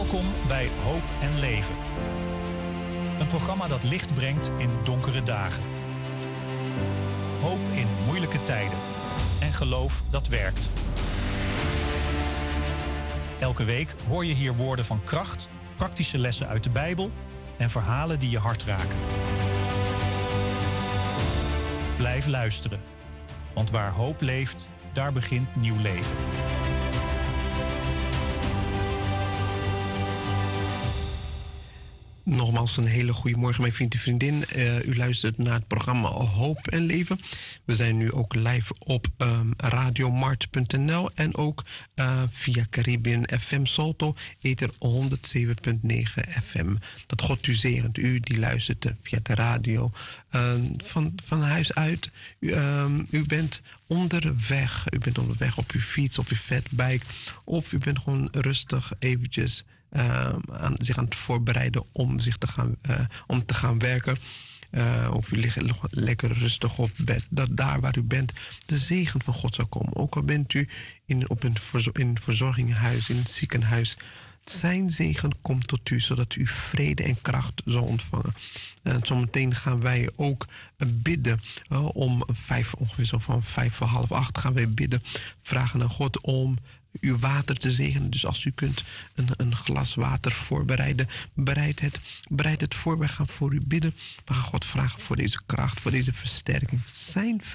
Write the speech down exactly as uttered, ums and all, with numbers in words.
Welkom bij Hoop en Leven. Een programma dat licht brengt in donkere dagen. Hoop in moeilijke tijden. En geloof dat werkt. Elke week hoor je hier woorden van kracht, praktische lessen uit de Bijbel en verhalen die je hart raken. Blijf luisteren, want waar hoop leeft, daar begint nieuw leven. Nogmaals een hele goede morgen, mijn vriend en vriendin. Uh, u luistert naar het programma Hoop en Leven. We zijn nu ook live op um, radiomart punt n l en ook uh, via Caribbean F M Salto, ether honderdzeven komma negen F M. Dat God u zegent, u die luistert via de radio. Uh, van, van huis uit, u, um, u bent onderweg. U bent onderweg op uw fiets, op uw fatbike. Of u bent gewoon rustig eventjes Uh, aan, zich aan het voorbereiden om, zich te, gaan, uh, om te gaan werken. Uh, of u ligt lekker rustig op bed. Dat daar waar u bent de zegen van God zou komen. Ook al bent u in, op een, verzor- in een verzorginghuis, in een ziekenhuis. Zijn zegen komt tot u, zodat u vrede en kracht zal ontvangen. Uh, zometeen gaan wij ook uh, bidden. Uh, om vijf, ongeveer zo van vijf voor half acht gaan wij bidden. Vragen aan God om uw water te zegenen. Dus als u kunt een, een glas water voorbereiden, bereid het, bereid het voor. Wij gaan voor u bidden. We gaan God vragen voor deze kracht, voor deze versterking. Zijn